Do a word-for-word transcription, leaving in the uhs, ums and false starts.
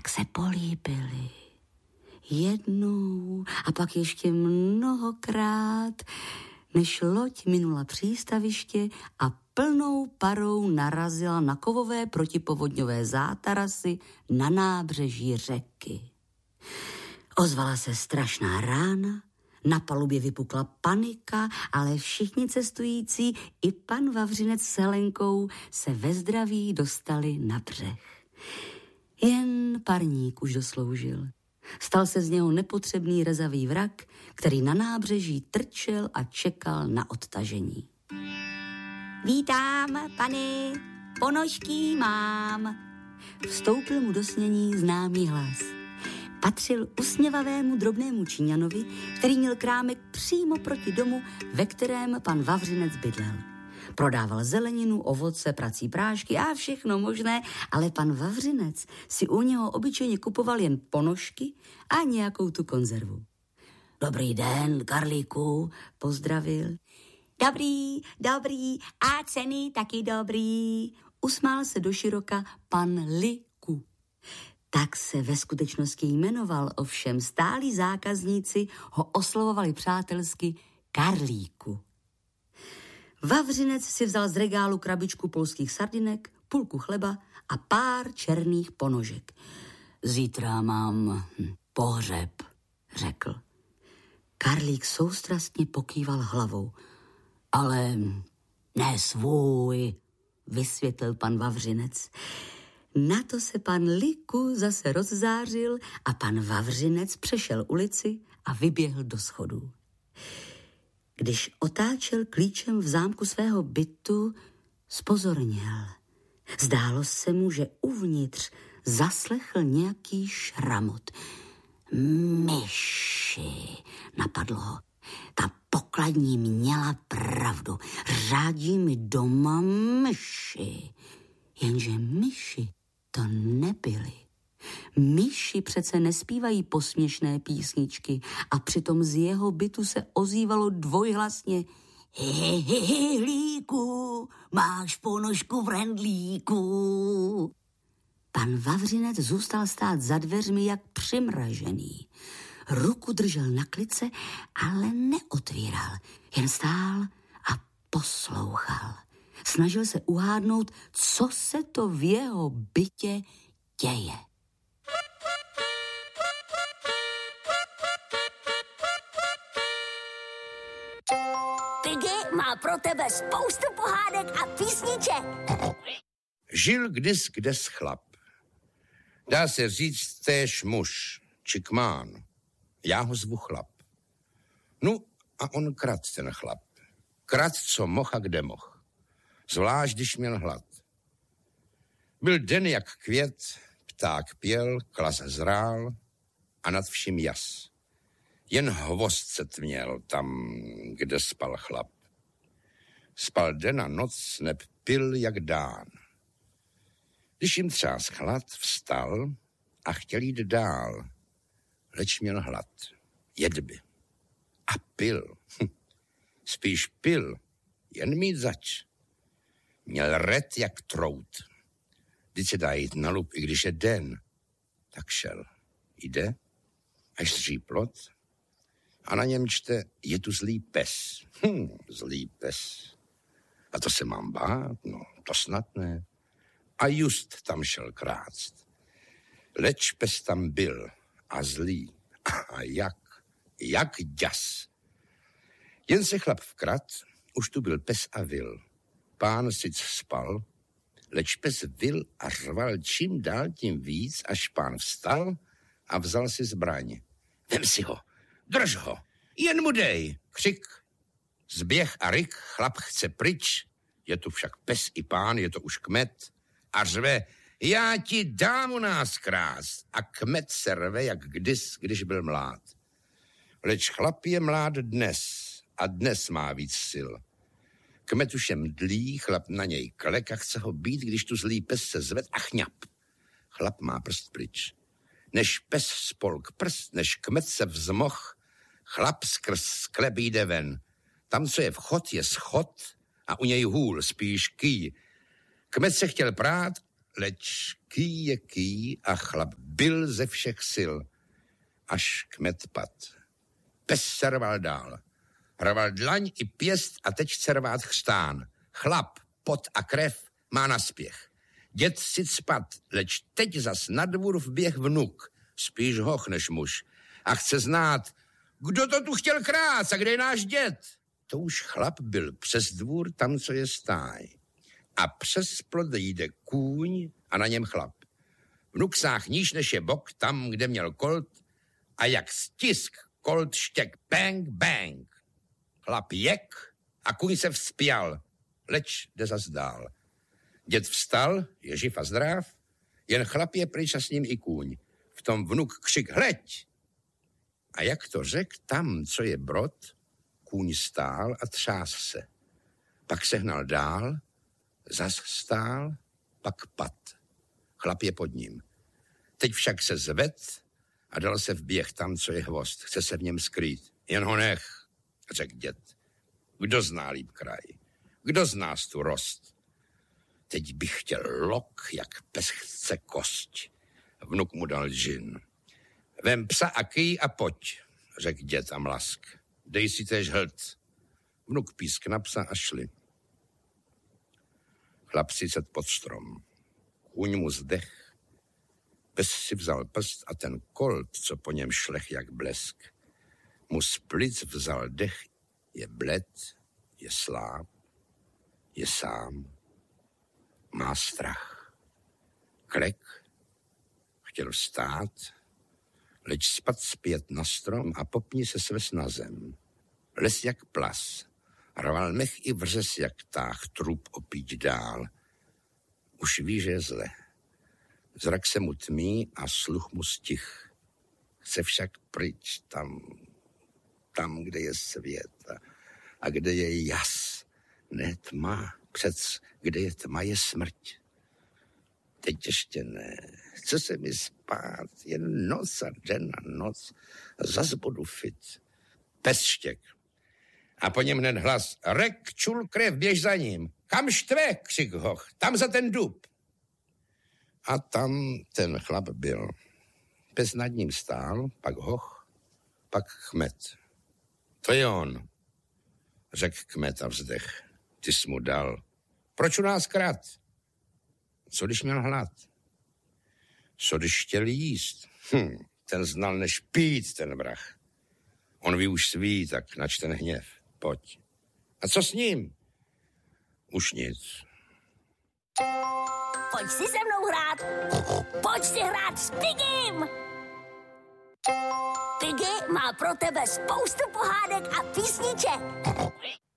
tak se políbili. Jednou a pak ještě mnohokrát, než loď minula přístaviště a plnou parou narazila na kovové protipovodňové zátarasy na nábřeží řeky. Ozvala se strašná rána, na palubě vypukla panika, ale všichni cestující i pan Vavřinec s Helenkou se ve zdraví dostali na břeh. Jen parník už dosloužil. Stal se z něho nepotřebný rezavý vrak, který na nábřeží trčel a čekal na odtažení. Vítám, pane, ponožky mám. Vstoupil mu do snění známý hlas. Patřil usměvavému drobnému Číňanovi, který měl krámek přímo proti domu, ve kterém pan Vavřinec bydlel. Prodával zeleninu, ovoce, prací prášky a všechno možné, ale pan Vavřinec si u něho obyčejně kupoval jen ponožky a nějakou tu konzervu. Dobrý den, Karlíku, pozdravil. Dobrý, dobrý a ceny taky dobrý. Usmál se doširoka pan Liku. Tak se ve skutečnosti jmenoval, ovšem stálí zákazníci ho oslovovali přátelsky Karlíku. Vavřinec si vzal z regálu krabičku polských sardinek, půlku chleba a pár černých ponožek. Zítra mám hm, pohřeb, řekl. Karlík soustrastně pokýval hlavou. Ale ne svůj, vysvětlil pan Vavřinec. Na to se pan Liku zase rozzářil a pan Vavřinec přešel ulici a vyběhl do schodů. Když otáčel klíčem v zámku svého bytu, zpozorněl. Zdálo se mu, že uvnitř zaslechl nějaký šramot. Myši, napadlo ho. Ta pokladní měla pravdu. Řádí mi doma myši. Jenže myši to nebyly. Myši přece nespívají posměšné písničky a přitom z jeho bytu se ozývalo dvojhlasně. Hehehelíku, máš ponožku v rendlíku. Pan Vavřinec zůstal stát za dveřmi jak přimražený. Ruku držel na klice, ale neotvíral, jen stál a poslouchal. Snažil se uhádnout, co se to v jeho bytě děje. Piggy má pro tebe spoustu pohádek a písniček. Žil kdys kdes chlap. Dá se říct též muž, či kmán. Já ho zvu chlap. No a on krad ten chlap. Krad, co moh a kde moh. Zvlášť, když měl hlad. Byl den jak květ, pták pěl, klas zrál a nad vším jas. Jen hvozd tměl tam, kde spal chlap. Spal den a noc, neb pil jak dán. Když jim třás chlad, vstal a chtěl jít dál, leč měl hlad, jedby. A pil. Hm. Spíš pil, jen mít zač. Měl red jak trout. Vždyť se dá jít na lup, i když je den. Tak šel. Jde, až zří plot a na něm čte, je tu zlý pes. Hm, zlý pes. A to se mám bát? No, to snad ne. A just tam šel krást. Leč pes tam byl a zlý. A jak? Jak děs. Jen se chlap vkrat, už tu byl pes a vil. Pán sic spal, leč pes vil a řval čím dál tím víc, až pán vstal a vzal si zbraň. Vem si ho, drž ho, jen mu dej, křik. Zběh a ryk, chlap chce pryč, je tu však pes i pán, je to už kmet, a řve, já ti dám u nás krás. A kmet se rve, jak kdys, když byl mlád. Leč chlap je mlád dnes a dnes má víc sil. Kmet už je mdlý, chlap na něj klek a chce ho být, když tu zlý pes se zved a chňap. Chlap má prst pryč. Než pes spolk prst, než kmet se vzmoh, chlap skrz sklep jde ven. Tam, co je vchod, je schod a u něj hůl, spíš ký. Kmet se chtěl prát, leč ký je ký a chlap bil ze všech sil, až kmet pad. Pes se rval dál. Rval dlaň i pěst a teď chce rvát chřtán. Chlap, pot a krev má naspěch. Děd si spad, leč teď zas na dvůr vběh vnuk, spíš hoch než muž. A chce znát, kdo to tu chtěl krát a kde je náš děd? To už chlap byl přes dvůr, tam, co je stáj. A přes plot jde kůň a na něm chlap. Vnuk sáh níž než je bok, tam, kde měl kolt, a jak stisk kolt štěk bang, bang. Chlap jek a kůň se vzpěl, leč jde zas dál. Děd vstal, je živ a zdrav, jen chlap je pryč a s ním i kůň. V tom vnuk křik hleď. A jak to řek, tam, co je brod, kůň stál a třás se. Pak sehnal dál, zas stál, pak pad. Chlap je pod ním. Teď však se zved a dal se v běh tam, co je hvost. Chce se v něm skrýt. Jen ho nech, řekl děd. Kdo zná líp kraj? Kdo z nás tu rost? Teď bych chtěl lok, jak pes chce kost. Vnuk mu dal džin. Vem psa a kýj a pojď, řekl děd a mlask. Dej si též hlt. Vnuk písk na psa a šli. Chlap si set pod strom. Kůň mu zdech. Pes si vzal prst a ten kolt, co po něm šlech jak blesk, mu z plic vzal dech, je bled, je sláb, je sám, má strach. Klek, chtěl vstát, leč spad zpět na strom a popni se sves na zem. Les jak plas, rval mech i vřes jak táh, trup opít dál. Už ví, že je zle. Zrak se mu tmí a sluch mu stich. Chce však pryč tam, tam, kde je svět a, a kde je jas. Ne tma, přec kde je tma, je smrť. Teď ještě ne. Chce se mi spát, jen noc a den a noc. Zas budu fit. Pes štěk. A po něm hned hlas. Rek, čul krev, běž za ním. Kam štve, křik hoch, tam za ten dub. A tam ten chlap byl. Pes nad ním stál, pak hoch, pak kmet. To je on, řekl kmet a vzdech. Ty jsi mu dal. Proč u nás krát? Co když měl hlad? Co když chtěl jíst? Hm, ten znal než pít, ten vrah. On ví už svý, tak nač ten hněv. Pojď. A co s ním? Už nic. Pojď si se mnou hrát. Pojď si hrát s Pigim. Piggy má pro tebe spoustu pohádek a písniček.